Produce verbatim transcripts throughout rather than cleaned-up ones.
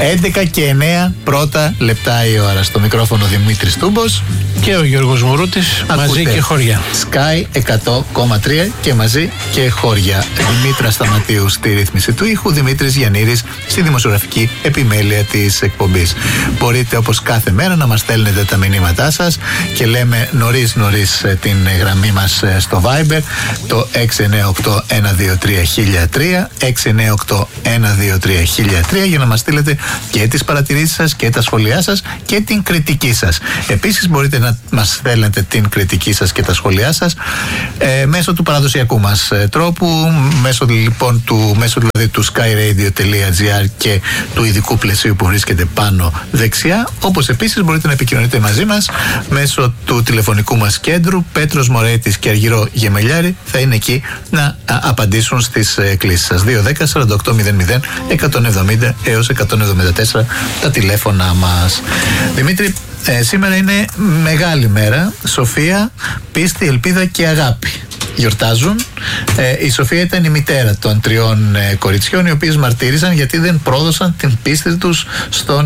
έντεκα και εννέα πρώτα λεπτά η ώρα. Στο μικρόφωνο Δημήτρης Τούμπος και ο Γιώργος Μουρούτης. Μαζί και χώρια. Sky εκατό κόμμα τρία και μαζί και χώρια. Δημήτρα Σταματίου στη ρύθμιση του ήχου, Δημήτρης Γιαννήρης στη δημοσιογραφική επιμέλεια της εκπομπής. Μπορείτε όπως κάθε μέρα να μας στέλνετε τα μηνύματά σας και λέμε νωρίς νωρίς την γραμμή μας στο Viber, το έξι εννιά οκτώ ένα δύο τρία χίλια τρία, έξι εννιά οκτώ ένα δύο τρία χίλια τρία, για να μας στείλετε και τις παρατηρήσεις σας και τα σχόλιά σας και την κριτική σας. Επίσης μπορείτε να μας στέλνετε την κριτική σας και τα σχόλιά σας ε, μέσω του παραδοσιακού μας ε, τρόπου, μέσω λοιπόν του, μέσω δηλαδή του skyradio.gr και του ειδικού πλαισίου που βρίσκεται πάνω δεξιά, όπως επίσης μπορείτε να επικοινωνείτε μαζί μας μέσω του τηλεφωνικού μας κέντρου. Πέτρος Μωρέτης και Αργυρό Γεμελιάρη θα είναι εκεί να α, απαντήσουν στις ε, κλήσεις σας. δύο δέκα σαράντα οκτώ μηδέν μηδέν εκατόν εβδομήντα έως εκατόν εβδομήντα τέσσερα τα τηλέφωνά μας. Δημήτρη, ε, σήμερα είναι μεγάλη μέρα. Σοφία, πίστη, ελπίδα και αγάπη γιορτάζουν. Ε, η Σοφία ήταν η μητέρα των τριών ε, κοριτσιών, οι οποίες μαρτύρησαν γιατί δεν πρόδωσαν την πίστη τους στον,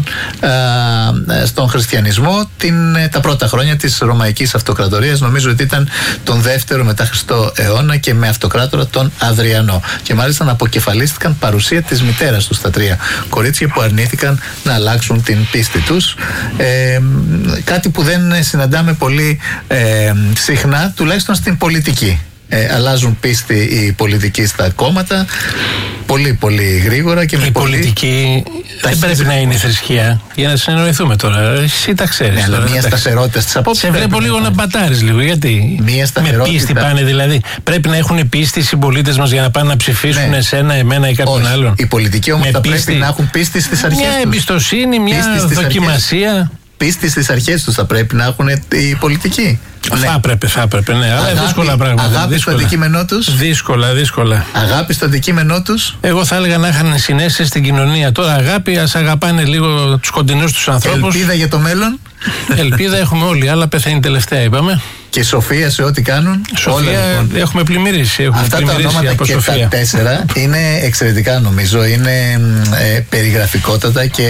ε, στον χριστιανισμό την, ε, τα πρώτα χρόνια της Ρωμαϊκής Αυτοκρατορίας. Νομίζω ότι ήταν τον δεύτερο μετά Χριστό αιώνα και με αυτοκράτορα τον Αδριανό. Και μάλιστα να αποκεφαλίστηκαν παρουσία της μητέρας τους τα τρία κορίτσια που αρνήθηκαν να αλλάξουν την πίστη τους. Ε, κάτι που δεν συναντάμε πολύ ε, συχνά, τουλάχιστον στην πολιτική. Ε, αλλάζουν πίστη οι πολιτικοί στα κόμματα πολύ πολύ γρήγορα και με η πολύ... πολιτική δεν πρέπει να είναι θρησκεία, για να συνεννοηθούμε τώρα. Εσύ τα ξέρεις. Ναι, αλλά μια σταθερότητα στις απόψεις. Σε βλέπω λίγο να μπατάρεις λίγο. Γιατί μια με πίστη πάνε δηλαδή. Πρέπει να έχουν πίστη οι συμπολίτες μας για να πάνε να ψηφίσουν ναι. εσένα, εμένα ή κάποιον Όχι. άλλον. Οι πολιτικοί όμως θα πίστη... πρέπει να έχουν πίστη στις αρχές μια τους. Μια εμπιστοσύνη, μια δοκιμασία. Αρχές. Πίστη στις αρχές τους θα πρέπει να έχουν οι πολιτικοί. Θα ναι. έπρεπε, θα έπρεπε, ναι. Αλλά αγάπη, δύσκολα πράγματα. Αγάπη δύσκολα. στο αντικείμενό τους. Δύσκολα, δύσκολα. Αγάπη στο αντικείμενό τους. Εγώ θα έλεγα να είχαν συνέστηση στην κοινωνία. Τώρα αγάπη, ας αγαπάνε λίγο τους κοντινούς τους ανθρώπους. Ελπίδα για το μέλλον. Ελπίδα έχουμε όλοι, αλλά πεθαίνει τελευταία, είπαμε. Και σοφία σε ό,τι κάνουν. Σοφία όλα, λοιπόν. Έχουμε πλημμυρίσει. Έχουμε Αυτά πλημμυρίσει τα ονόματα και σοφία. Τα τέσσερα είναι εξαιρετικά νομίζω. Είναι ε, περιγραφικότατα και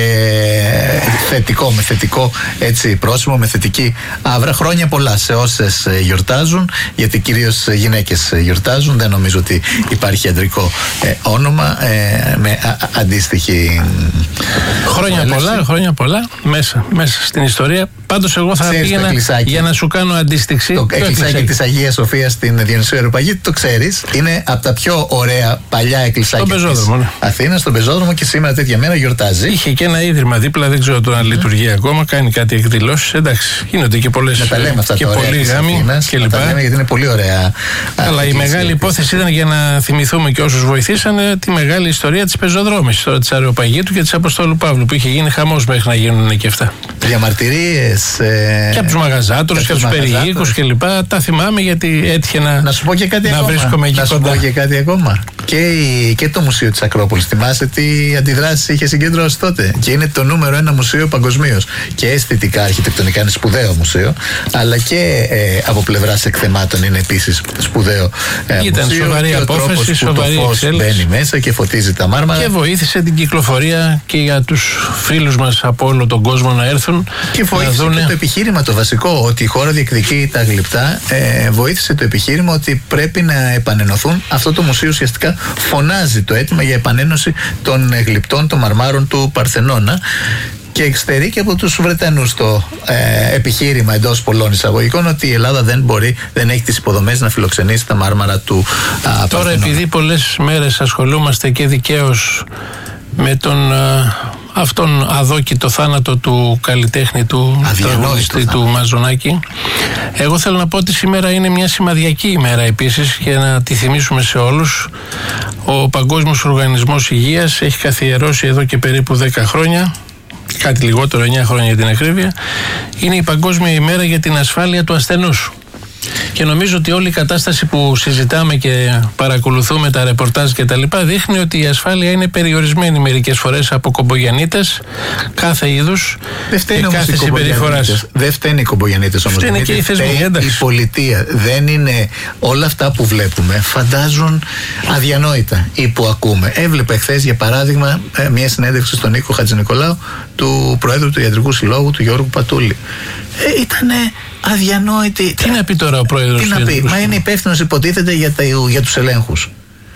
θετικό, με θετικό έτσι, πρόσημο, με θετική άβρα. Χρόνια πολλά σε όσες γιορτάζουν, γιατί κυρίως γυναίκες γιορτάζουν. Δεν νομίζω ότι υπάρχει αντρικό ε, όνομα ε, με α, α, αντίστοιχη. Χρόνια έλευση. πολλά, χρόνια πολλά μέσα, μέσα στην ιστορία. Πάντως εγώ θα Ξέρεις πήγαινα για να σου κάνω αντίστοιξη. Το εκκλησάκι της Αγίας Σοφίας στην Διονυσίου Αεροπαγίτη, το ξέρεις. Είναι από τα πιο ωραία παλιά εκκλησάκια της ναι. Αθήνας, στον Πεζόδρομο, και σήμερα τέτοια μέρα γιορτάζει. Είχε και ένα ίδρυμα δίπλα, δεν ξέρω τώρα αν mm. λειτουργεί ακόμα, κάνει κάτι εκδηλώσεις. Εντάξει, γίνονται και πολλές. Να τα λέμε αυτά και τα ωραία πολλοί γάμοι και λοιπά. Τα λέμε γιατί είναι πολύ ωραία. Αλλά η μεγάλη υπόθεση ήταν για να θυμηθούμε και όσους βοηθήσανε τη μεγάλη ιστορία της Πεζοδρόμης, τώρα της Αεροπαγίτου και της Αποστόλου Παύλου, που είχε γίνει χαμός μέχρι να γίνουν και αυτά. Διαμαρτυρίες. Ε... Και από τους μαγαζάτορους και από τους περιοίκους και λοιπά. Τα θυμάμαι γιατί έτυχε να, να σου πω και κάτι να ακόμα. βρίσκομαι εκεί να κοντά. Να σου πω και κάτι ακόμα. Και, η, και το Μουσείο της Ακρόπολης. Θυμάσαι τι αντιδράσεις είχε συγκεντρώσει τότε. Και είναι το νούμερο ένα μουσείο παγκοσμίως. Και αισθητικά, αρχιτεκτονικά είναι σπουδαίο μουσείο. Αλλά και ε, από πλευράς εκθεμάτων είναι επίσης σπουδαίο ε, Ήταν μουσείο. σοβαρή και απόφαση, ο σοβαρή το φως μπαίνει μέσα και φωτίζει τα μάρμαρα. Και βοήθησε την κυκλοφορία και για τους φίλους μας από όλο τον κόσμο να έρθουν. Και βοήθησε δούνε... και το επιχείρημα το βασικό, ότι η χώρα διεκδικεί τα γλυπτά. Ε, βοήθησε το επιχείρημα ότι πρέπει να επανενωθούν. Αυτό το μουσείο ουσιαστικά φωνάζει το αίτημα για επανένωση των γλυπτών, των μαρμάρων του Παρθενώνα. Και εξαιρεί και από τους Βρετανούς το ε, επιχείρημα εντός πολλών εισαγωγικών ότι η Ελλάδα δεν μπορεί, δεν έχει τις υποδομές να φιλοξενήσει τα μάρμαρα του α, Τώρα Παρθενώνα. Επειδή πολλές μέρες ασχολούμαστε και δικαίως με τον α, αυτόν αδόκητο θάνατο του καλλιτέχνη του τραγουδιστή του Μαζονάκη, εγώ θέλω να πω ότι σήμερα είναι μια σημαδιακή ημέρα επίσης και να τη θυμίσουμε σε όλους. Ο Παγκόσμιος Οργανισμός Υγείας έχει καθιερώσει εδώ και περίπου δέκα χρόνια, κάτι λιγότερο, εννιά χρόνια για την ακρίβεια, είναι η Παγκόσμια ημέρα για την ασφάλεια του ασθενούς. Και νομίζω ότι όλη η κατάσταση που συζητάμε και παρακολουθούμε τα ρεπορτάζ και τα λοιπά δείχνει ότι η ασφάλεια είναι περιορισμένη μερικές φορές από κομπογιανίτες κάθε είδους και κάθε συμπεριφοράς. Δεν φταίνουν οι κομπογιανίτες όμως. Φταίνουν και οι θεσμοί, εντάξει. Η πολιτεία. Δεν είναι όλα αυτά που βλέπουμε. Φαντάζουν αδιανόητα ή που ακούμε. Έβλεπα εχθές για παράδειγμα μια συνέντευξη στον Νίκο Χατζηνικολάου, του Προέδρου του Ιατρικού Συλλόγου, του Γιώργου Πατούλη. Ε, ήτανε αδιανόητη. Τι να πει τώρα ο Πρόεδρος? Τι να πει, μα είναι υπεύθυνος υποτίθεται για, τα, για τους ελέγχους.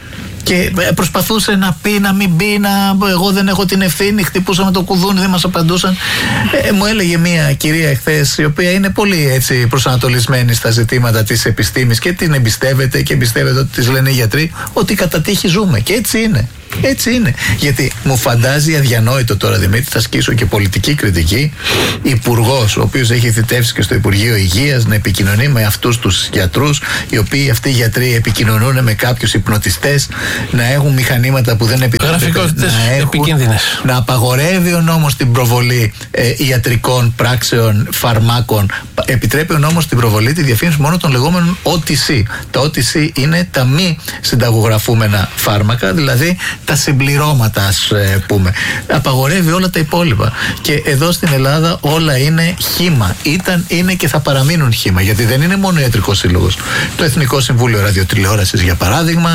Και προσπαθούσε να πει, να μην πει, να, εγώ δεν έχω την ευθύνη, χτυπούσαμε το κουδούνι, δεν μας απαντούσαν. Ε, μου έλεγε μια κυρία εχθές, η οποία είναι πολύ έτσι προσανατολισμένη στα ζητήματα της επιστήμης και την εμπιστεύεται και εμπιστεύεται ότι της λένε οι γιατροί, ότι κατά τύχη ζούμε. Και έτσι είναι. Έτσι είναι. Γιατί μου φαντάζει αδιανόητο τώρα, Δημήτρη, θα σκίσω και πολιτική κριτική, υπουργός, ο οποίος έχει θητεύσει και στο Υπουργείο Υγείας, να επικοινωνεί με αυτούς τους γιατρούς, οι οποίοι αυτοί οι γιατροί επικοινωνούν με κάποιους υπνοτιστές, να έχουν μηχανήματα που δεν επιτρέπεται να έχουν, να απαγορεύει ο νόμος την προβολή ε, ιατρικών πράξεων, φαρμάκων. Επιτρέπει ο νόμος την προβολή, τη διαφήμιση μόνο των λεγόμενων ο τι σι. Τα ο τι σι είναι τα μη συνταγογραφούμενα φάρμακα, δηλαδή τα συμπληρώματα, ας ε, πούμε. Απαγορεύει όλα τα υπόλοιπα. Και εδώ στην Ελλάδα όλα είναι χύμα. Ήταν, είναι και θα παραμείνουν χύμα. Γιατί δεν είναι μόνο ο Ιατρικός Σύλλογος. Το Εθνικό Συμβούλιο Ραδιοτηλεόρασης, για παράδειγμα,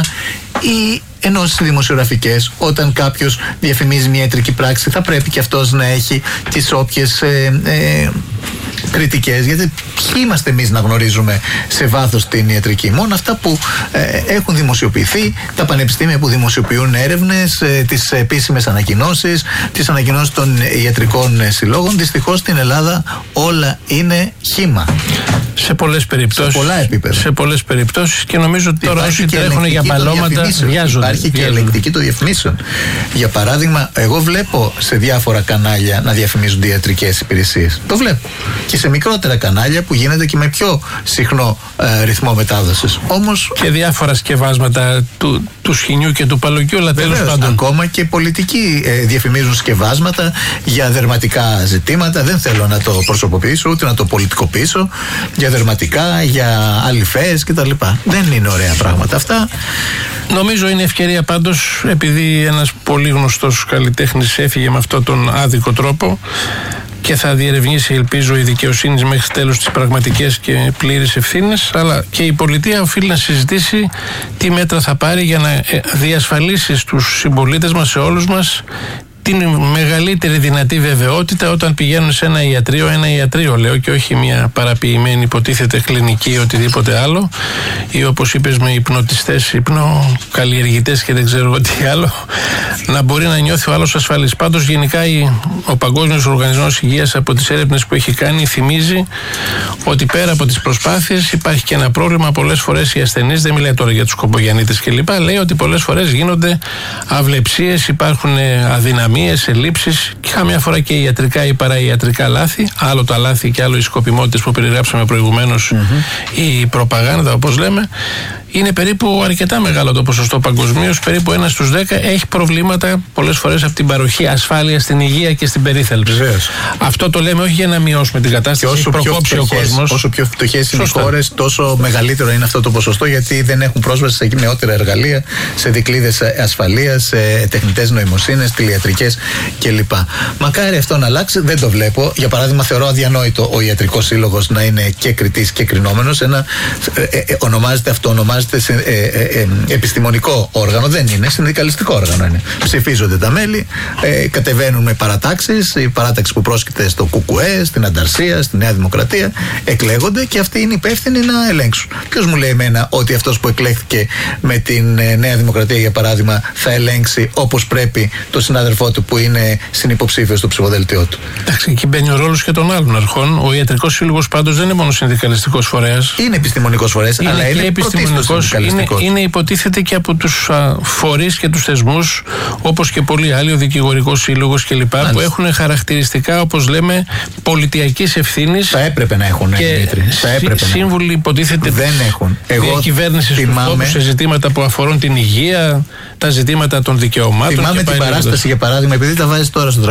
ή ενώσεις δημοσιογραφικές, όταν κάποιος διαφημίζει μια ιατρική πράξη, θα πρέπει και αυτός να έχει τις όποιες ε, ε, κριτικές, γιατί ποιοι είμαστε εμείς να γνωρίζουμε σε βάθος την ιατρική? Μόνο αυτά που ε, έχουν δημοσιοποιηθεί, τα πανεπιστήμια που δημοσιοποιούν έρευνες, ε, τις επίσημες ανακοινώσεις, τις ανακοινώσεις των ιατρικών συλλόγων. Δυστυχώς στην Ελλάδα όλα είναι χύμα. Σε πολλές περιπτώσεις. Σε πολλά επίπεδα. Σε πολλές περιπτώσεις, και νομίζω ότι τώρα όσοι τρέχουν για μπαλώματα βιάζονται. Υπάρχει και ελεγκτική των διαφημίσεων. Για παράδειγμα, εγώ βλέπω σε διάφορα κανάλια να διαφημίζονται ιατρικές υπηρεσίες. Το βλέπω. Και σε μικρότερα κανάλια που γίνεται και με πιο συχνό ε, ρυθμό μετάδοσης. Όμως. Και διάφορα σκευάσματα του, του σχοινιού και του παλουκιού, αλλά τέλος πάντων. Ακόμα και πολιτικοί ε, διαφημίζουν σκευάσματα για δερματικά ζητήματα. Δεν θέλω να το προσωποποιήσω ούτε να το πολιτικοποιήσω. Για δερματικά, για αλυφές κτλ. Δεν είναι ωραία πράγματα αυτά. Νομίζω είναι ευκαιρία πάντως, επειδή ένας πολύ γνωστός καλλιτέχνης έφυγε με αυτόν τον άδικο τρόπο, και θα διερευνήσει, ελπίζω, η δικαιοσύνη μέχρι τέλους τις πραγματικές και πλήρεις ευθύνες, αλλά και η πολιτεία οφείλει να συζητήσει τι μέτρα θα πάρει για να διασφαλίσει στους συμπολίτες μας, σε όλους μας, την μεγαλύτερη δυνατή βεβαιότητα όταν πηγαίνουν σε ένα ιατρείο, ένα ιατρείο λέω, και όχι μια παραποιημένη υποτίθεται κλινική ή οτιδήποτε άλλο, ή όπως είπες με υπνοτιστές, υπνοκαλλιεργητές και δεν ξέρω τι άλλο, να μπορεί να νιώθει ο άλλος ασφαλής. Πάντως γενικά η, ο Παγκόσμιος Οργανισμός Υγείας, από τις έρευνες που έχει κάνει, θυμίζει ότι πέρα από τις προσπάθειες υπάρχει και ένα πρόβλημα. Πολλές φορές οι ασθενείς, δεν μιλάει τώρα για τους κομπογιανίτες κλπ., λέει ότι πολλές φορές γίνονται αυλεψίες, υπάρχουν αδυναμίες, ελλείψεις, και καμιά φορά και ιατρικά ή παραϊατρικά λάθη. Άλλο τα λάθη και άλλο οι σκοπιμότητες που περιγράψαμε προηγουμένως, mm-hmm. η προπαγάνδα, όπως λέμε. Είναι περίπου αρκετά μεγάλο το ποσοστό παγκοσμίως. Περίπου ένα στους δέκα έχει προβλήματα πολλές φορές από την παροχή ασφάλειας στην υγεία και στην περίθαλψη. Βεβαίως. Αυτό το λέμε όχι για να μειώσουμε την κατάσταση, όσο προκόψει ο κόσμος. Όσο πιο φτωχές είναι οι χώρες, τόσο μεγαλύτερο είναι αυτό το ποσοστό, γιατί δεν έχουν πρόσβαση σε νεότερα εργαλεία, σε δικλείδες ασφαλείας, σε τεχνητές νοημοσύνες, τηλιατρικές κλπ. Μακάρι αυτό να αλλάξει, δεν το βλέπω. Για παράδειγμα, θεωρώ αδιανόητο ο Ιατρικός Σύλλογος να είναι και κριτής και κρινόμενος. Ένα, ε, ε, ονομάζεται αυτό, ονομάζεται Ε, ε, ε, επιστημονικό όργανο, δεν είναι, συνδικαλιστικό όργανο είναι. Ψηφίζονται τα μέλη, ε, κατεβαίνουν με παρατάξεις, η παράταξη που πρόσκειται στο ΚΚΕ, στην Ανταρσία, στη Νέα Δημοκρατία, εκλέγονται και αυτοί είναι υπεύθυνοι να ελέγξουν. Ποιος μου λέει εμένα ότι αυτός που εκλέχθηκε με την ε, Νέα Δημοκρατία, για παράδειγμα, θα ελέγξει όπως πρέπει το συνάδελφό του που είναι συνυποψήφιος στο ψηφοδέλτιό του? Εντάξει, εκεί μπαίνει ο ρόλος και των άλλων αρχών. Ο Ιατρικός Σύλλογος πάντως δεν είναι μόνο συνδικαλιστικός φορέας. Είναι επιστημονικός φορέας, είναι αλλά είναι επιστημονικός. Είναι, είναι υποτίθεται και από τους α, φορείς και τους θεσμούς, όπως και πολλοί άλλοι, ο Δικηγορικός Σύλλογος κλπ., που έχουν χαρακτηριστικά, όπως λέμε, πολιτιακής ευθύνης. Θα έπρεπε να έχουν, και Δημήτρη. Θα έπρεπε σύμβουλοι, υποτίθεται, δεν έχουν. Διακυβέρνησης του τόπου σε ζητήματα που αφορούν την υγεία, τα ζητήματα των δικαιωμάτων. Θυμάμαι την παράσταση, για παράδειγμα, επειδή τα βάζεις τώρα στο τραπέζι.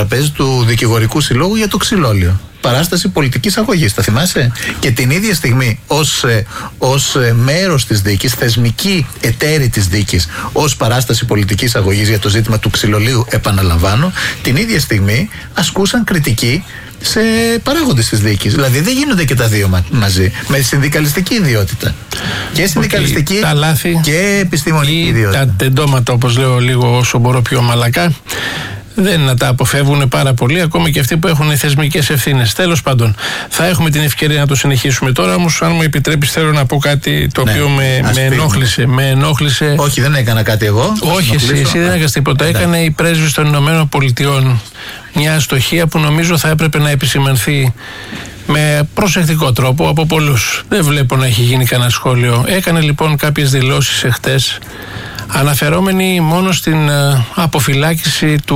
τραπέζι του Δικηγορικού Συλλόγου για το ξυλόλαιο. Παράσταση πολιτικής αγωγής, τα θυμάσαι? Και την ίδια στιγμή ως, ως μέρος της δίκης, θεσμική εταίρη της δίκης, ως παράσταση πολιτικής αγωγής για το ζήτημα του ξυλολίου, επαναλαμβάνω, την ίδια στιγμή ασκούσαν κριτική σε παράγοντες της δίκης. Δηλαδή δεν γίνονται και τα δύο μα, μαζί, με συνδικαλιστική ιδιότητα. Και συνδικαλιστική okay, και επιστημονική ιδιότητα. Τα τεντώματα, όπως λέω λίγο όσο μπορώ πιο μαλακά, δεν να τα αποφεύγουν πάρα πολύ, ακόμα και αυτοί που έχουν θεσμικές ευθύνες. Τέλος πάντων, θα έχουμε την ευκαιρία να το συνεχίσουμε τώρα. Όμως, αν μου επιτρέπεις, θέλω να πω κάτι το ναι, οποίο με, με, ενόχλησε, με ενόχλησε. Όχι, δεν έκανα κάτι εγώ. Όχι, εσύ, εσύ δεν έκανες τίποτα. Έκανε η πρέσβης των Ηνωμένων Πολιτειών μια αστοχία που νομίζω θα έπρεπε να επισημανθεί με προσεκτικό τρόπο από πολλούς. Δεν βλέπω να έχει γίνει κανένα σχόλιο. Έκανε λοιπόν κάποιες δηλώσεις εχθές, αναφερόμενοι μόνο στην uh, αποφυλάκηση του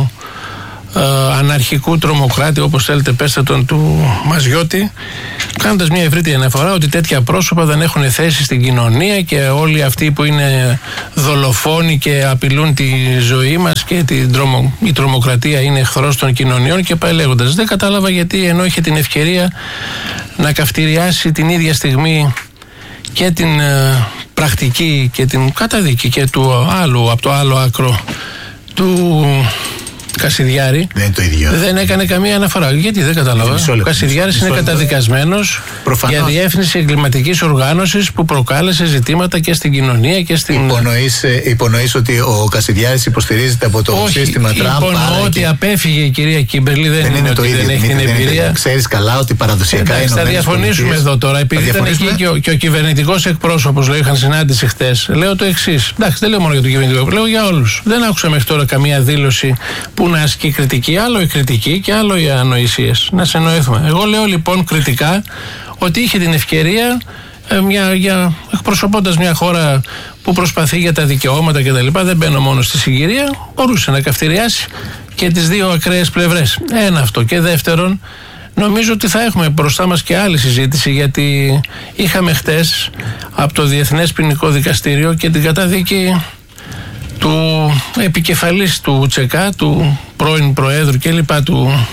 uh, αναρχικού τρομοκράτη, όπως θέλετε πέστε τον, του Μαζιώτη, κάνοντας μια ευρύτερη αναφορά ότι τέτοια πρόσωπα δεν έχουν θέση στην κοινωνία και όλοι αυτοί που είναι δολοφόνοι και απειλούν τη ζωή μας και την τρομο, η τρομοκρατία είναι εχθρός των κοινωνιών και πάει λέγοντας. Δεν κατάλαβα γιατί, ενώ είχε την ευκαιρία να καυτηριάσει την ίδια στιγμή και την uh, πρακτική και την καταδίκη και του άλλου, από το άλλο άκρο του Κασιδιάρη, δεν είναι το ίδιο. Δεν έκανε καμία αναφορά. Γιατί δεν κατάλαβα. Ο Κασιδιάρης είναι καταδικασμένος για διεύθυνση εγκληματικής οργάνωσης που προκάλεσε ζητήματα και στην κοινωνία και στην. Υπονοείς, υπονοείς ότι ο Κασιδιάρης υποστηρίζεται από το όχι, σύστημα Τραμπ. Υπονοώ ότι και απέφυγε η κυρία Κίμπερλι. Δεν, δεν είναι, είναι το ότι ίδιο, δεν έχει την εμπειρία. Ξέρεις καλά ότι παραδοσιακά είναι. Θα διαφωνήσουμε εδώ τώρα. Επειδή ήταν εκεί και ο, και ο κυβερνητικός εκπρόσωπος, λέω, είχαν συνάντηση χτες. Λέω το εξής. Εντάξει, δεν λέω μόνο για τον κυβερνητικό, λέω για όλους. Δεν άκουσα μέχρι τώρα καμία δήλωση που να ασκεί κριτική, άλλο η κριτική και άλλο οι ανοησίες. Να σε εννοηθούμε. Εγώ λέω λοιπόν κριτικά ότι είχε την ευκαιρία ε, μια, για, εκπροσωπώντας μια χώρα που προσπαθεί για τα δικαιώματα και τα λοιπά, δεν μπαίνω μόνο στη συγκυρία, μπορούσε να καυτηριάσει και τις δύο ακραίες πλευρές. Ένα αυτό. Και δεύτερον, νομίζω ότι θα έχουμε μπροστά μας και άλλη συζήτηση, γιατί είχαμε χτες από το Διεθνές Ποινικό Δικαστήριο και την καταδίκη του επικεφαλής του Τσεκά, του πρώην Προέδρου και λοιπά του,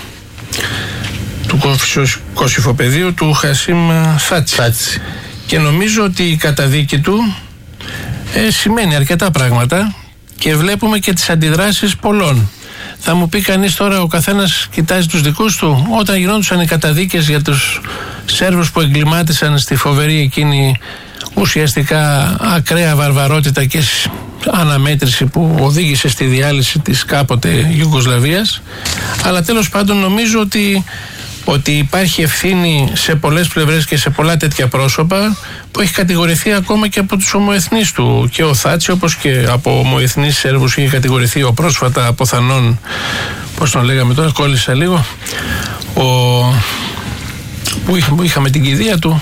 του Κωσυφοπεδίου, του Χασίμ Θάτσι. Και νομίζω ότι η καταδίκη του ε, σημαίνει αρκετά πράγματα και βλέπουμε και τις αντιδράσεις πολλών. Θα μου πει κανείς τώρα, ο καθένας κοιτάζει τους δικούς του. Όταν γινόντουσαν οι καταδίκες για τους Σέρβους που εγκλημάτισαν στη φοβερή εκείνη ουσιαστικά ακραία βαρβαρότητα και αναμέτρηση που οδήγησε στη διάλυση της κάποτε Ιουγκοσλαβίας, αλλά τέλος πάντων νομίζω ότι, ότι υπάρχει ευθύνη σε πολλές πλευρές και σε πολλά τέτοια πρόσωπα που έχει κατηγορηθεί ακόμα και από τους ομοεθνείς του, και ο Θάτσι, όπως και από ομοεθνείς Σέρβους είχε κατηγορηθεί ο πρόσφατα αποθανόν, πώς τον λέγαμε τώρα, κόλλησα λίγο, ο, που, είχ, που είχαμε την κηδεία του,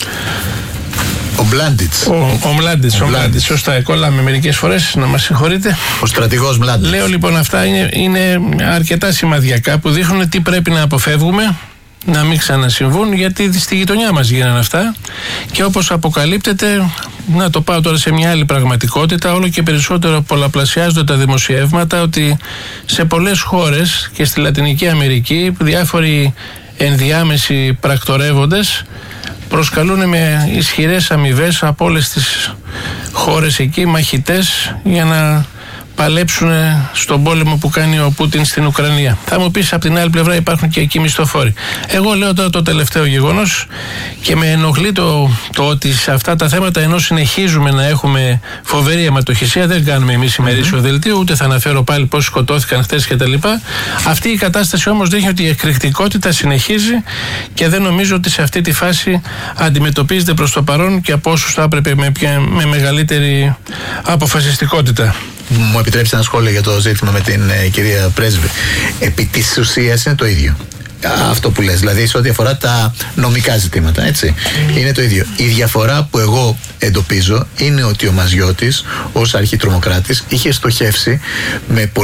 ο Μλάντιτς. Ο, ο Μλάντιτς, ο Μλάντιτς, σωστά, κολλάμε μερικές φορές, να μας συγχωρείτε. Ο στρατηγός Μλάντιτς. Λέω λοιπόν, αυτά είναι, είναι αρκετά σημαδιακά που δείχνουν τι πρέπει να αποφεύγουμε, να μην ξανασυμβούν, γιατί στη γειτονιά μας γίνανε αυτά και όπως αποκαλύπτεται, να το πάω τώρα σε μια άλλη πραγματικότητα, όλο και περισσότερο πολλαπλασιάζονται τα δημοσιεύματα ότι σε πολλές χώρες και στη Λατινική Αμερική διάφοροι ενδιάμεσοι πρακτορεύοντες προσκαλούν με ισχυρές αμοιβές από όλες τις χώρες εκεί μαχητές για να παλέψουν στον πόλεμο που κάνει ο Πούτιν στην Ουκρανία. Θα μου πεις, από την άλλη πλευρά υπάρχουν και εκεί μισθοφόροι. Εγώ λέω τώρα το τελευταίο γεγονός και με ενοχλεί το, το ότι σε αυτά τα θέματα, ενώ συνεχίζουμε να έχουμε φοβερή αιματοχυσία, δεν κάνουμε εμείς ημερήσιο mm-hmm. δελτίο, ούτε θα αναφέρω πάλι πώς σκοτώθηκαν χθες κτλ. Αυτή η κατάσταση όμως δείχνει ότι η εκρηκτικότητα συνεχίζει και δεν νομίζω ότι σε αυτή τη φάση αντιμετωπίζεται προς το παρόν και από όσους θα έπρεπε με, με μεγαλύτερη αποφασιστικότητα. Μου επιτρέψετε ένα σχόλιο για το ζήτημα με την ε, κυρία Πρέσβη. Επί της ουσίας είναι το ίδιο. Αυτό που λες, δηλαδή σε ό,τι αφορά τα νομικά ζητήματα, έτσι. Είναι το ίδιο. Η διαφορά που εγώ εντοπίζω είναι ότι ο Μαζιώτης ως αρχιτρομοκράτης είχε στοχεύσει με πολύ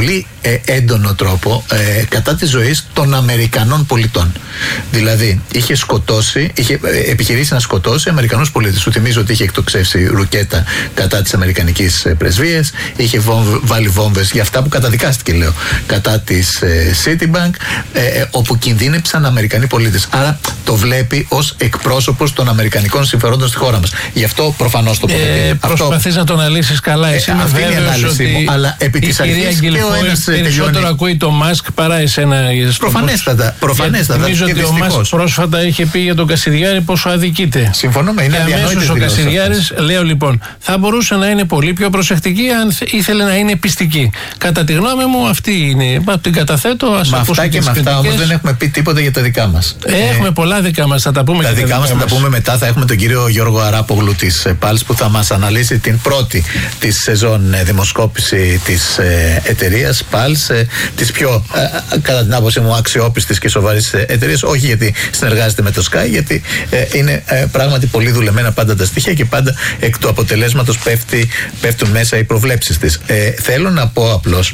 ε, έντονο τρόπο ε, κατά της ζωής των Αμερικανών πολιτών. Δηλαδή είχε σκοτώσει, είχε ε, επιχειρήσει να σκοτώσει Αμερικανούς πολίτες. Σου θυμίζω ότι είχε εκτοξεύσει ρουκέτα κατά της Αμερικανικής ε, πρεσβείας, είχε βόμβ, βάλει βόμβες για αυτά που καταδικάστηκε, λέω, κατά της ε, Citibank, ε, ε, όπου κινδύνεψαν Αμερικανοί πολίτες. Άρα το βλέπει ως εκπρόσωπος των Αμερικανικών συμφερόντων στη χώρα μας. Γι' αυτό προφανώς το ε, προσπαθείς να το αναλύσεις καλά. Εσύ ε, αυτή είναι η ανάλυση μου. Αλλά επί της αρχής και ο ένας περισσότερο ακούει το Μάσκ παρά εσένα. Προφανέστατα. Προφανέστατα. Νομίζω ότι ο Μάσκ πρόσφατα είχε πει για τον Κασιδιάρη πόσο αδικείται. Συμφωνώ με, είναι αδιανόητες δηλώσεις. Ο Κασιδιάρης, λέω λοιπόν, θα μπορούσε να είναι πολύ πιο προσεκτική αν ήθελε να είναι πιστική. Κατά τη γνώμη μου, αυτή είναι. Την καταθέτω. Ας με αυτά και με αυτά όμως δεν έχουμε πει τίποτα για τα δικά μας. Έχουμε πολλά δικά μας, θα τα πούμε. Τα δικά μας θα τα πούμε μετά. Θα έχουμε τον κύριο Γιώργο Αράπογλου της ΠΑΛΣ που θα μας αναλύσει την πρώτη της σεζόν δημοσκόπηση της εταιρείας ΠΑΛΣ, της πιο κατά την άποψη μου αξιόπιστης και σοβαρής εταιρείας, όχι γιατί συνεργάζεται με το Sky, γιατί είναι πράγματι πολύ δουλεμένα πάντα τα στοιχεία και πάντα εκ του αποτελέσματος πέφτει, πέφτουν μέσα οι προβλέψεις της. Ε, θέλω να πω απλώς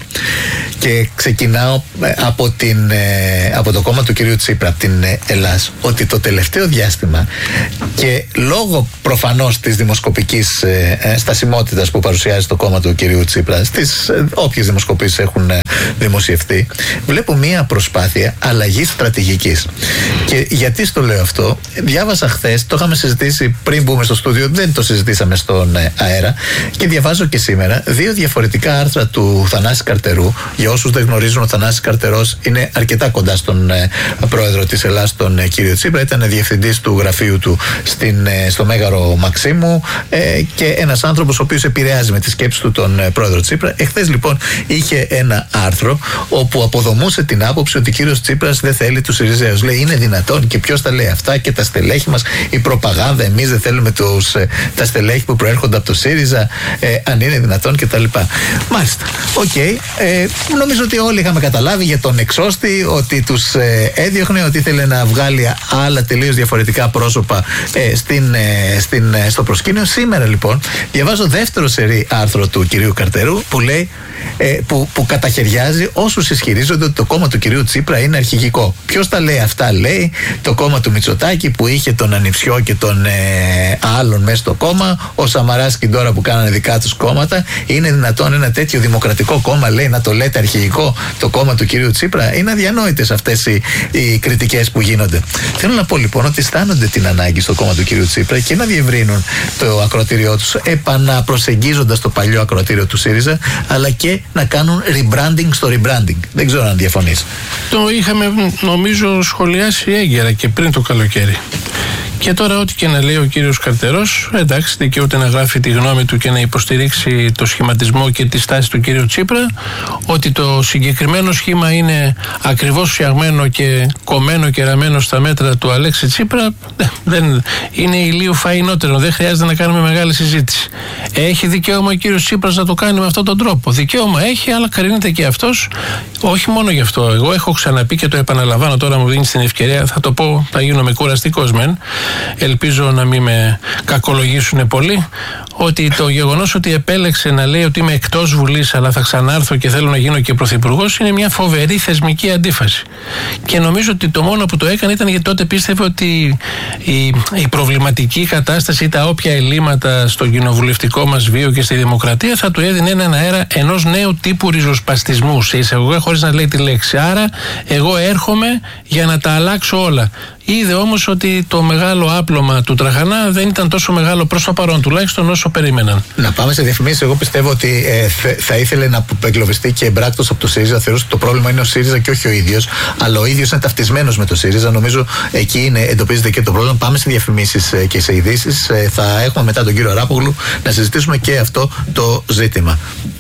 και ξεκινάω από, την, από το κόμμα του κυρίου Τσίπρα, από την Ελλάς, ότι το τελευταίο διάστημα και λόγω προφανώς της δημοσκοπικής ε, στασιμότητας που παρουσιάζει το κόμμα του κυρίου Τσίπρα στις ε, όποιες δημοσκοπήσεις έχουν ε, δημοσιευτεί, βλέπω μία προσπάθεια αλλαγής στρατηγικής. Και γιατί στο λέω αυτό? Διάβασα χθες, το είχαμε συζητήσει πριν μπούμε στο στούντιο, δεν το συζητήσαμε στον ε, αέρα, και διαβάζω και σήμερα δύο διαφορετικά άρθρα του Θανάση Καρτερού. Για όσους δεν γνωρίζουν, ο Θανάσης Καρτερός είναι αρκετά κοντά στον ε, πρόεδρο της Ελλάς, τον ε, κύριο Τσίπρα, ήταν διευθυντής του γραφείου του στην, ε, στο Μέγαρο Μαξίμου ε, και ένας άνθρωπος ο οποίος επηρεάζει με τις σκέψεις του τον ε, πρόεδρο Τσίπρα. Εχθές λοιπόν είχε ένα άρθρο όπου αποδομούσε την άποψη ότι ο κύριος Τσίπρας δεν θέλει τους Συριζέους. Λέει, είναι δυνατόν? Και ποιος τα λέει αυτά? Και τα στελέχη μας, η προπαγάνδα, εμείς δεν θέλουμε τους, ε, τα στελέχη που προέρχονται από το ΣΥΡΙΖΑ, ε, αν είναι δυνατόν κτλ. Μάλιστα. Οκ. Okay. Ε, νομίζω ότι όλοι είχαμε καταλάβει για τον εξώστη, ότι τους ε, έδιωχνε, ότι ήθελε να βγάλει άλλα τελείως διαφορετικά πρόσωπα ε, στην, ε, στην, ε, στο προσκήνιο. Σήμερα λοιπόν διαβάζω δεύτερο σερί άρθρο του κυρίου Καρτερού που λέει ε, που, που καταχαιριάζει όσους ισχυρίζονται ότι το κόμμα του κυρίου Τσίπρα είναι αρχηγικό. Ποιος τα λέει αυτά? Λέει το κόμμα του Μητσοτάκη που είχε τον Ανιψιό και τον ε, άλλον μέσα στο κόμμα, ο Σαμαράς και τώρα που κάνανε δικά τους κόμματα. Είναι δυνατόν ένα τέτοιο δημοκρατικό κόμμα, λέει, να το λέτε αρχηγικό το κόμμα του κυρίου Τσίπρα? Είναι αδιανόητες αυτές οι, οι κριτικές που γίνονται. Θέλω να πω λοιπόν ότι αισθάνονται την ανάγκη στο κόμμα του κυρίου Τσίπρα και να διευρύνουν το ακροατήριό τους, επαναπροσεγγίζοντας το παλιό ακροατήριο του ΣΥΡΙΖΑ, αλλά και να κάνουν rebranding στο rebranding. Δεν ξέρω αν διαφωνείς. Το είχαμε νομίζω σχολιάσει έγκαιρα και πριν το καλοκαίρι. Και τώρα ό,τι και να λέει ο κύριος Καρτερός, εντάξει, δικαιούται να γράφει τη γνώμη του και να υποστηρίξει το σχηματισμό και τη στάση του κύριου Τσίπρα, ότι το συγκεκριμένο σχήμα είναι ακριβώς φτιαγμένο και κομμένο και ραμμένο στα μέτρα του Αλέξη Τσίπρα, δεν, είναι ηλίου φαϊνότερο, δεν χρειάζεται να κάνουμε μεγάλη συζήτηση. Έχει δικαίωμα ο κύριος Τσίπρας να το κάνει με αυτόν τον τρόπο. Δικαίωμα έχει, αλλά κρίνεται και αυτός, όχι μόνο γι' αυτό. Εγώ έχω ξαναπεί και το επαναλαμβάνω, τώρα μου δίνει την ευκαιρία, θα το πω, θα γίνομαι κουραστικός μεν. Ελπίζω να μην με κακολογήσουν πολύ, ότι το γεγονός ότι επέλεξε να λέει ότι είμαι εκτός Βουλής αλλά θα ξανάρθω και θέλω να γίνω και πρωθυπουργός είναι μια φοβερή θεσμική αντίφαση. Και νομίζω ότι το μόνο που το έκανε ήταν γιατί τότε πίστευε ότι η, η προβληματική κατάσταση ή τα όποια ελλείμματα στο κοινοβουλευτικό μας βίο και στη δημοκρατία θα του έδινε έναν αέρα ενός νέου τύπου ριζοσπαστισμού, σε εισαγωγικά, χωρίς να λέει τη λέξη. Άρα εγώ έρχομαι για να τα αλλάξω όλα. Είδε όμως ότι το μεγάλο άπλωμα του τραχανά δεν ήταν τόσο μεγάλο προς το παρόν, τουλάχιστον όσο περίμεναν. Να πάμε σε διαφημίσεις. Εγώ πιστεύω ότι ε, θε, θα ήθελε να εγκλωβιστεί και εμπράκτος από το ΣΥΡΙΖΑ. Θεωρούσε ότι το πρόβλημα είναι ο ΣΥΡΙΖΑ και όχι ο ίδιος. Αλλά ο ίδιος είναι ταυτισμένος με το ΣΥΡΙΖΑ. Νομίζω εκεί είναι, εντοπίζεται και το πρόβλημα. Πάμε σε διαφημίσεις ε, και σε ειδήσεις. Ε, θα έχουμε μετά τον κύριο Αράπογλου να συζητήσουμε και αυτό το ζήτημα.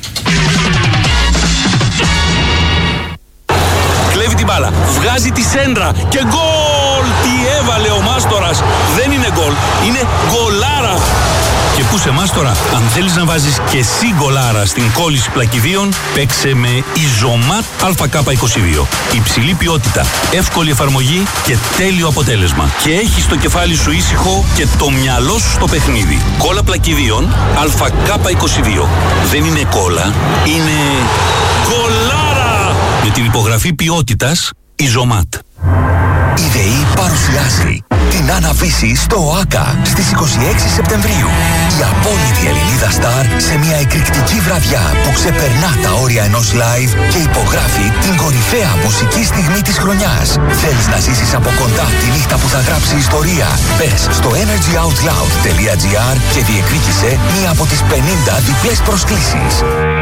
Κλέβει την μπάλα, βγάζει τη σέντρα και γκολ! Τι έβαλε ο Μάστορας! Δεν είναι γκολ, είναι γκολάρα! Και πού σε Μάστορα, αν θέλεις να βάζεις και εσύ γκολάρα στην κόλληση πλακιδίων, παίξε με Ιζωμάτ Α Κ είκοσι δύο. Υψηλή ποιότητα, εύκολη εφαρμογή και τέλειο αποτέλεσμα. Και έχεις το κεφάλι σου ήσυχο και το μυαλό σου στο παιχνίδι. Κόλλα πλακιδίων Α Κ είκοσι δύο. Δεν είναι κόλλα, είναι γκολάρα! Με την υπογραφή ποιότητας Ιζωμάτ. Η ΔΕΗ παρουσιάζει την Άννα-Βύση στο ΟΑΚΑ στις είκοσι έξι Σεπτεμβρίου. Η απόλυτη Ελληνίδα Σταρ σε μια εκρηκτική βραδιά που ξεπερνά τα όρια ενός live και υπογράφει την κορυφαία μουσική στιγμή της χρονιάς. Θέλεις να ζήσεις από κοντά τη νύχτα που θα γράψει ιστορία? Μπες στο energy out loud τελεία τζι άρ και διεκδίκησε μία από τις πενήντα διπλές προσκλήσεις.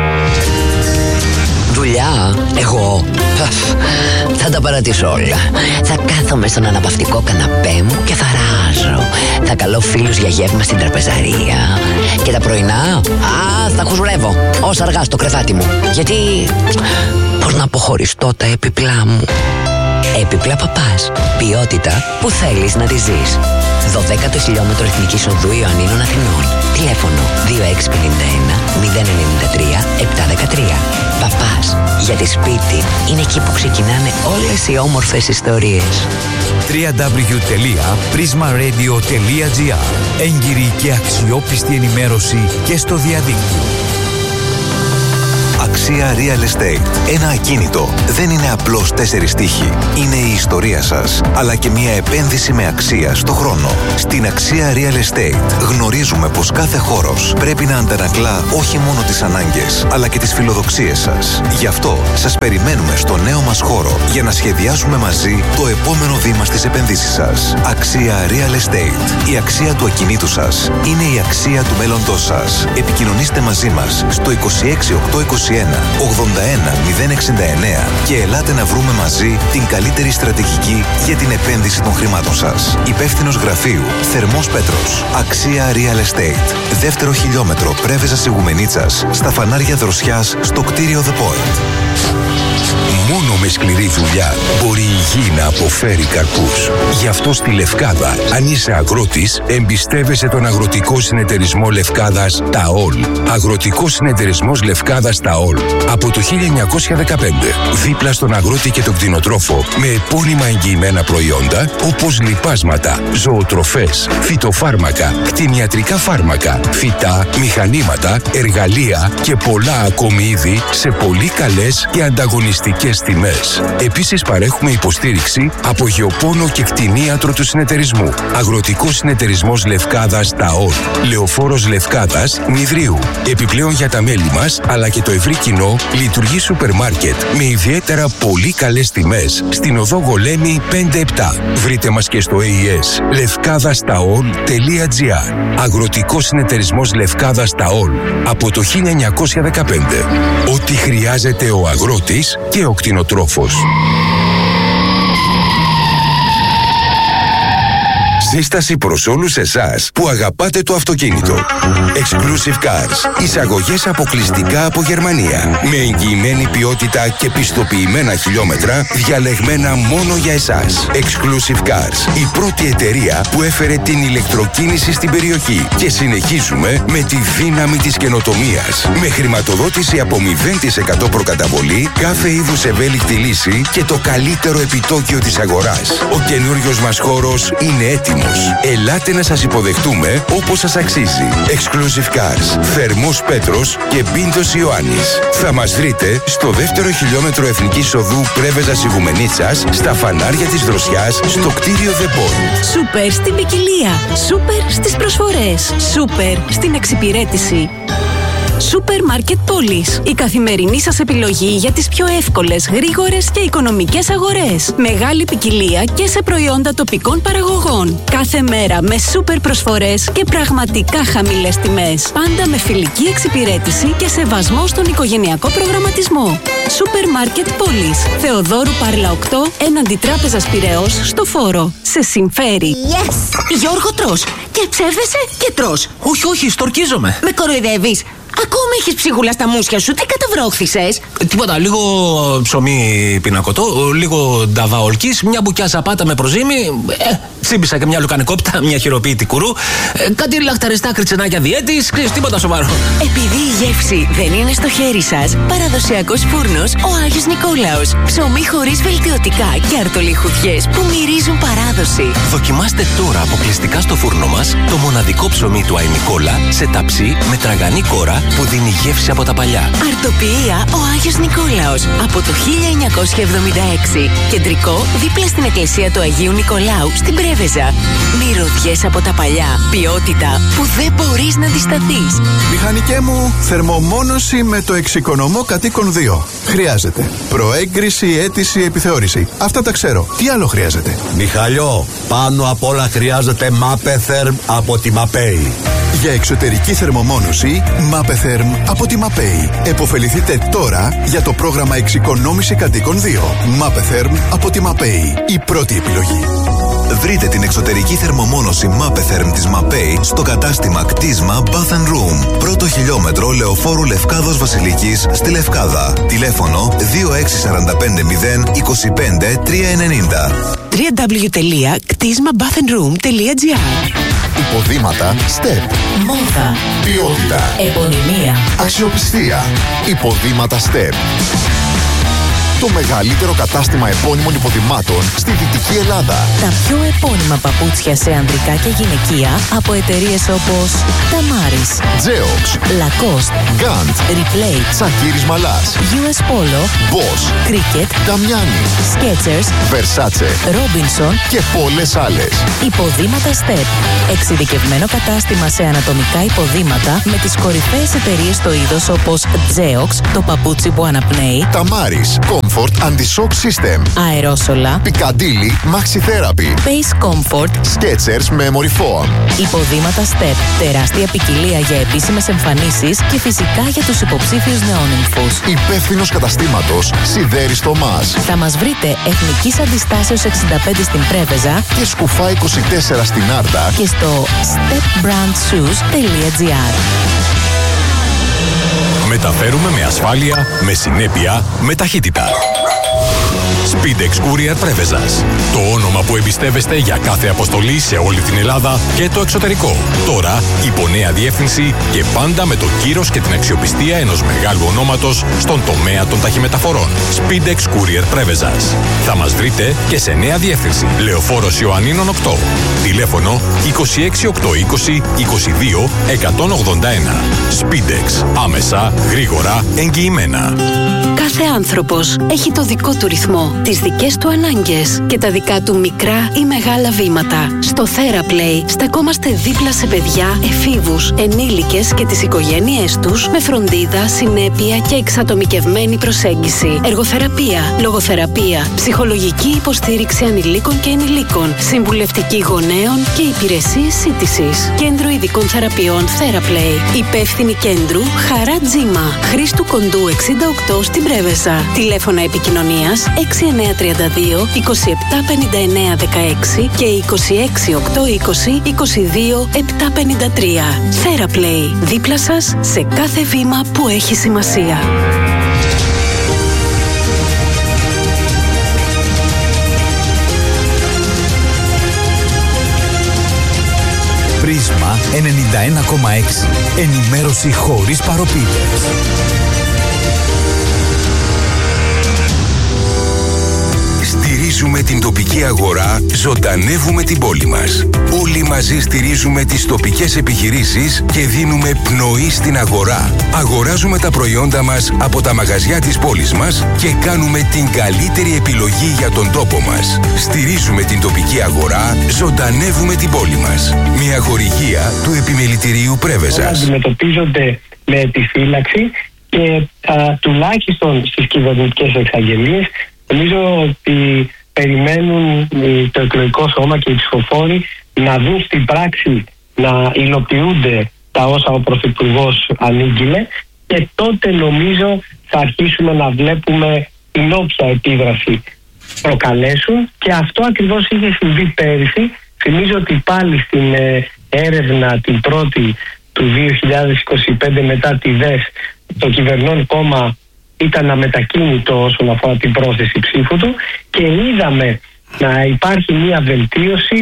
Δουλειά, εγώ θα τα παρατήσω όλα. Θα κάθομαι στον αναπαυτικό καναπέ μου και θα ράζω. Θα καλώ φίλους για γεύμα στην τραπεζαρία. Και τα πρωινά, α, θα χουζουρεύω ως αργά στο κρεβάτι μου. Γιατί, πώς να αποχωριστώ τα έπιπλά μου. Έπιπλα Παπάς. Ποιότητα που θέλεις να τη ζεις. δωδέκατο χιλιόμετρο Εθνικής Οδού Ιωαννίνων Αθηνών. Τηλέφωνο δύο έξι πέντε ένα μηδέν εννιά τρία επτά ένα τρία. Παπάς. Γιατί σπίτι είναι εκεί που ξεκινάνε όλες οι όμορφες ιστορίες. double-u double-u double-u τελεία πρίσμα ρέιντιο τελεία τζι άρ. Έγκυρη και αξιόπιστη ενημέρωση και στο διαδίκτυο. Αξία Real Estate. Ένα ακίνητο δεν είναι απλώς τέσσερις τείχη. Είναι η ιστορία σας, αλλά και μια επένδυση με αξία στο χρόνο. Στην Αξία Real Estate γνωρίζουμε πως κάθε χώρος πρέπει να αντανακλά όχι μόνο τις ανάγκες, αλλά και τις φιλοδοξίες σας. Γι' αυτό σας περιμένουμε στο νέο μας χώρο για να σχεδιάσουμε μαζί το επόμενο βήμα στις επενδύσεις σας. Αξία Real Estate. Η αξία του ακινήτου σας είναι η αξία του μέλλοντός σας. Επικοινωνήστε μαζί μας στο είκοσι έξι οκτακόσια είκοσι ένα ογδόντα ένα μηδέν εξήντα εννέα και ελάτε να βρούμε μαζί την καλύτερη στρατηγική για την επένδυση των χρημάτων σας. Υπεύθυνος γραφείου Θερμός Πέτρος. Αξία Real Estate. Δεύτερο χιλιόμετρο Πρέβεζας Ιγουμενίτσας στα φανάρια Δροσιάς στο κτίριο The Point. Μόνο με σκληρή δουλειά μπορεί η γη να αποφέρει καρπούς. Γι' αυτό στη Λευκάδα, αν είσαι αγρότης, εμπιστεύεσαι τον Αγροτικό Συνεταιρισμό Λευκάδας ΤΑΟΛ. Αγροτικός Συνεταιρισμός Λευκάδας ΤΑΟΛ. Από το χίλια εννιακόσια δεκαπέντε. Δίπλα στον αγρότη και τον κτηνοτρόφο, με επώνυμα εγγυημένα προϊόντα όπως λιπάσματα, ζωοτροφές, φυτοφάρμακα, κτηνιατρικά φάρμακα, φυτά, μηχανήματα, εργαλεία και πολλά ακόμη είδη σε πολύ καλές και ανταγωνιστικές τιμές. Επίσης παρέχουμε υποστήριξη από γεωπόνο και κτηνίατρο του συνεταιρισμού. Αγροτικός Συνεταιρισμός Λευκάδας ΤΑΟΛ. Λεωφόρος Λευκάδας Μηδρίου. Επιπλέον για τα μέλη μας αλλά και το ευρύ κοινό λειτουργεί σούπερ μάρκετ με ιδιαίτερα πολύ καλές τιμές στην οδό Γολέμη πέντε επτά. Βρείτε μας και στο έι ι ες λευκάδας ταολ τελεία τζι άρ. Αγροτικός Συνεταιρισμός Λευκάδας ΤΑΟΛ. Από το χίλια εννιακόσια δεκαπέντε. Ό,τι χρειάζεται ο αγρότης και ο κτηνοτρόφος. Σύσταση προς όλους εσάς που αγαπάτε το αυτοκίνητο. Exclusive Cars. Εισαγωγές αποκλειστικά από Γερμανία. Με εγγυημένη ποιότητα και πιστοποιημένα χιλιόμετρα διαλεγμένα μόνο για εσάς. Exclusive Cars. Η πρώτη εταιρεία που έφερε την ηλεκτροκίνηση στην περιοχή. Και συνεχίζουμε με τη δύναμη της καινοτομίας. Με χρηματοδότηση από μηδέν τοις εκατό προκαταβολή, κάθε είδους ευέλικτη λύση και το καλύτερο επιτόκιο της αγοράς. Ο καινούριος μας χώρος είναι έτοιμος. Ελάτε να σας υποδεχτούμε όπως σας αξίζει. Exclusive Cars, Θερμός Πέτρος και Πίντος Ιωάννης. Θα μας βρείτε στο δεύτερο χιλιόμετρο Εθνικής Οδού Πρέβεζας Ιγουμενίτσας, στα φανάρια της Δροσιάς, στο κτίριο The Point. Σούπερ στην ποικιλία, σούπερ στις προσφορές, σούπερ στην εξυπηρέτηση. Σούπερ Μάρκετ Πόλης. Η καθημερινή σας επιλογή για τις πιο εύκολες, γρήγορες και οικονομικές αγορές. Μεγάλη ποικιλία και σε προϊόντα τοπικών παραγωγών. Κάθε μέρα με σούπερ προσφορές και πραγματικά χαμηλές τιμές. Πάντα με φιλική εξυπηρέτηση και σεβασμό στον οικογενειακό προγραμματισμό. Σούπερ Μάρκετ Πόλης. Θεοδόρου Πάρλα οκτώ, έναντι Τράπεζας Πειραιώς, στο Φόρο. Σε συμφέρει. Yes! Γιώργο, τρως. Και ψεύδεσαι και τρως. Όχι, όχι, στορκίζομαι. Με κοροϊδεύεις. Ακόμα έχεις ψίχουλα στα μουσια σου, τι καταβρόχθησες? Τίποτα, λίγο ψωμί πινακωτό, λίγο νταβαολκής, μια μπουκιά σαπάτα με προζύμι. Ε, Τσίμπησα και μια λουκανικόπτα, μια χειροποίητη κουρού, ε, κάτι λαχταριστά κριτσενάκια διέτης, ξέρεις, τίποτα σοβαρό. Επειδή η γεύση δεν είναι στο χέρι σας, παραδοσιακός φούρνος ο Άγιος Νικόλαος. Ψωμί χωρίς βελτιωτικά και αρτολιχουδιές που μυρίζουν παράδοση. Δοκιμάστε τώρα αποκλειστικά στο φούρνο μας το μοναδικό ψωμί του Άι Νικόλα σε ταψί με τραγανή κόρα που δίνει γεύση από τα παλιά. Αρτοποιία ο Άγιος Νικόλαος από το χίλια εννιακόσια εβδομήντα έξι. Κεντρικό δίπλα στην εκκλησία του Αγίου Νικολάου στην Πρέβεζα. Μυρωδιές από τα παλιά. Ποιότητα που δεν μπορείς να αντισταθείς. Μηχανικέ μου, θερμομόνωση με το εξοικονομώ κατοίκον δύο. Χρειάζεται προέγκριση, αίτηση, επιθεώρηση. Αυτά τα ξέρω. Τι άλλο χρειάζεται? Μιχαλιό, πάνω απ' όλα χρειάζεται Mapetherm από τη Mapei. Για εξωτερική θερμομόνωση, Mapetherm από τη Mapei. Εποφεληθείτε τώρα για το πρόγραμμα εξοικονόμηση κατοίκων δύο. Mapetherm από τη Mapei. Η πρώτη επιλογή. Βρείτε την εξωτερική θερμομόνωση Mapetherm της Mapei στο κατάστημα κτίσμα Bath and Room. Πρώτο χιλιόμετρο Λεωφόρου Λευκάδος Βασιλικής στη Λευκάδα. Τηλέφωνο δύο έξι τέσσερα πέντε μηδέν δύο πέντε τρία εννιά μηδέν. double-u double-u double-u τελεία κτίσμα bath and room τελεία τζι άρ. Υποδήματα Step. Μόδα. Ποιότητα. Επωνυμία. Αξιοπιστία. Υποδήματα Step. Το μεγαλύτερο κατάστημα επώνυμων υποδημάτων στη Δυτική Ελλάδα. Τα πιο επώνυμα παπούτσια σε ανδρικά και γυναικεία από εταιρείες όπως Tamaris, Geox, Lacoste, Gant, Replay, Σακύρης Μαλάς, γιου ες Polo, Boss, Cricket, Damiani, Skechers, Versace, Robinson και πολλές άλλες. Υποδήματα Step. Εξειδικευμένο κατάστημα σε ανατομικά υποδήματα με τις κορυφαίες εταιρείες στο είδος όπως Geox, το παπούτσι που αναπνέει, Tamaris, Comfort Anti-Shock System, αερόσολα, Piccadilly Maxi Therapy, Pace Comfort, Skechers Memory Foam. Υποδήματα Step. Τεράστια ποικιλία για επίσημες εμφανίσεις και φυσικά για τους υποψήφιους νεόνυμφους. Υπεύθυνος καταστήματος Σιδέρης Θωμάς. Θα μας βρείτε Εθνικής Αντιστάσεως εξήντα πέντε στην Πρέβεζα και Σκουφά είκοσι τέσσερα στην Άρτα και στο step brand shoes τελεία τζι άρ. Μεταφέρουμε με ασφάλεια, με συνέπεια, με ταχύτητα. Speedex Courier Πρέβεζας. Το όνομα που εμπιστεύεστε για κάθε αποστολή σε όλη την Ελλάδα και το εξωτερικό. Τώρα υπό νέα διεύθυνση και πάντα με το κύρος και την αξιοπιστία ενός μεγάλου ονόματος στον τομέα των ταχυμεταφορών. Speedex Courier Πρέβεζας. Θα μας βρείτε και σε νέα διεύθυνση. Λεωφόρος Ιωαννίνων οκτώ. Τηλέφωνο είκοσι έξι οκτακόσια είκοσι είκοσι δύο εκατόν ογδόντα ένα. Speedex. Άμεσα, γρήγορα, εγγυημένα. Κάθε άνθρωπος έχει το δικό του ρυθμό, τις δικές του ανάγκες και τα δικά του μικρά ή μεγάλα βήματα. Στο TheraPlay στεκόμαστε δίπλα σε παιδιά, εφήβους, ενήλικες και τις οικογένειές τους με φροντίδα, συνέπεια και εξατομικευμένη προσέγγιση. Εργοθεραπεία, λογοθεραπεία, ψυχολογική υποστήριξη ανηλίκων και ενηλίκων, συμβουλευτική γονέων και υπηρεσίες σύντησης. Κέντρο ειδικών θεραπείων TheraPlay. Υπεύθυνη κέντρου Χαρά Τζίμα. Χρήστου Κοντού εξήντα οκτώ στην Πρέβεζα. Τηλέφωνα επικοινωνίας έξι εννιά τρία δύο είκοσι επτά πενήντα εννιά δεκαέξι και είκοσι έξι οκτακόσια είκοσι είκοσι δύο επτακόσια πενήντα τρία. TheraPlay. Δίπλα σας σε κάθε βήμα που έχει σημασία. Πρίσμα ενενήντα ένα κόμμα έξι. Ενημέρωση χωρίς παροπίδες. Στηρίζουμε την τοπική αγορά, ζωντανεύουμε την πόλη μας. Όλοι μαζί στηρίζουμε τις τοπικές επιχειρήσεις και δίνουμε πνοή στην αγορά. Αγοράζουμε τα προϊόντα μας από τα μαγαζιά της πόλης μας και κάνουμε την καλύτερη επιλογή για τον τόπο μας. Στηρίζουμε την τοπική αγορά, ζωντανεύουμε την πόλη μας. Μια χορηγία του Επιμελητηρίου Πρέβεζας. Αντιμετωπίζονται με επιφύλαξη και α, τουλάχιστον στις κυβερνητικές εξαγγελίες νομίζω ότι περιμένουν το εκλογικό σώμα και οι ψηφοφόροι να δουν στην πράξη να υλοποιούνται τα όσα ο Πρωθυπουργός ανήγγειλε και τότε νομίζω θα αρχίσουμε να βλέπουμε την όποια επίδραση προκαλέσουν και αυτό ακριβώς είχε συμβεί πέρυσι. Θυμίζω ότι πάλι στην ε, έρευνα την πρώτη του δύο χιλιάδες είκοσι πέντε μετά τη ΔΕΣ το κυβερνών κόμμα ήταν αμετακίνητο όσον αφορά την πρόθεση ψήφου του και είδαμε να υπάρχει μια βελτίωση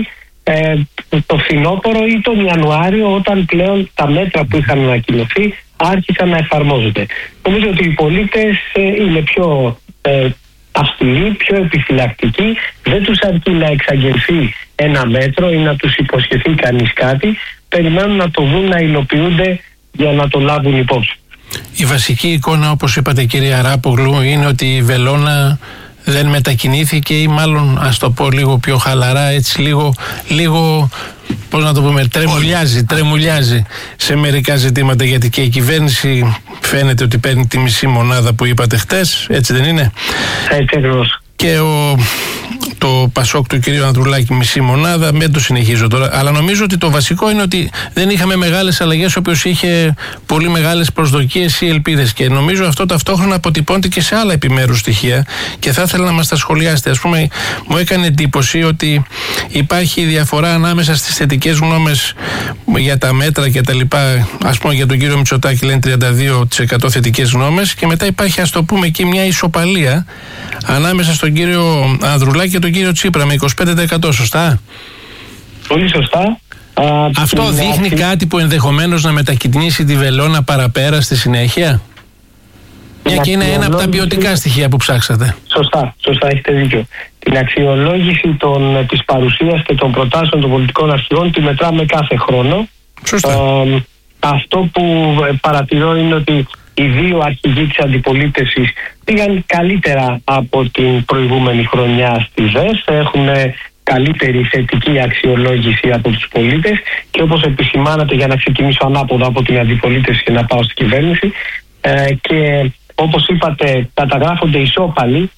ε, το φθινόπωρο ή τον Ιανουάριο, όταν πλέον τα μέτρα που είχαν ανακοινωθεί άρχισαν να εφαρμόζονται. Νομίζω ότι οι πολίτες ε, είναι πιο ε, αυστηροί, πιο επιφυλακτικοί. Δεν τους αρκεί να εξαγγελθεί ένα μέτρο ή να τους υποσχεθεί κανείς κάτι. Περιμένουν να το δουν να υλοποιούνται για να το λάβουν υπόψη. Η βασική εικόνα, όπως είπατε κύριε Αράπογλου, είναι ότι η βελόνα δεν μετακινήθηκε, ή μάλλον ας το πω λίγο πιο χαλαρά, έτσι λίγο, λίγο πώς να το πούμε, τρεμουλιάζει, τρεμουλιάζει σε μερικά ζητήματα, γιατί και η κυβέρνηση φαίνεται ότι παίρνει τη μισή μονάδα που είπατε χτες, έτσι δεν είναι? Έτσι ακριβώς. Και ο, το Πασόκ του κυρίου Ανδρουλάκη μισή μονάδα, δεν το συνεχίζω τώρα, αλλά νομίζω ότι το βασικό είναι ότι δεν είχαμε μεγάλες αλλαγές, όποιος είχε πολύ μεγάλες προσδοκίες ή ελπίδες, και νομίζω αυτό ταυτόχρονα αποτυπώνεται και σε άλλα επιμέρους στοιχεία, και θα ήθελα να μας τα σχολιάσετε. Ας πούμε, μου έκανε εντύπωση ότι υπάρχει διαφορά ανάμεσα στις θετικές γνώμες για τα μέτρα και τα λοιπά. Ας πούμε, για τον κύριο Μητσοτάκη λένε τριάντα δύο τοις εκατό θετικές γνώμες, και μετά υπάρχει, ας το πούμε, εκεί μια ισοπαλία ανάμεσα στον κύριο Ανδρουλάκη και τον κύριο Τσίπρα με είκοσι πέντε τοις εκατό, σωστά? Πολύ σωστά. Α, Αυτό δείχνει άκρη... κάτι που ενδεχομένως να μετακινήσει τη βελόνα παραπέρα στη συνέχεια? Μια και είναι ένα από τα ποιοτικά στοιχεία που ψάξατε. Σωστά, σωστά, έχετε δίκιο. Την αξιολόγηση των, της παρουσίας και των προτάσεων των πολιτικών αρχηγών τη μετράμε κάθε χρόνο. Σωστά. Ε, αυτό που παρατηρώ είναι ότι οι δύο αρχηγοί της αντιπολίτευσης πήγαν καλύτερα από την προηγούμενη χρονιά στη ΔΕΣ, έχουν καλύτερη θετική αξιολόγηση από τους πολίτες, και όπως επισημάνατε, για να ξεκινήσω ανάποδα από την αντιπολίτευση και να πάω στην κυβέρνηση, ε, και όπως είπατε, καταγράφονται ισόπαλοι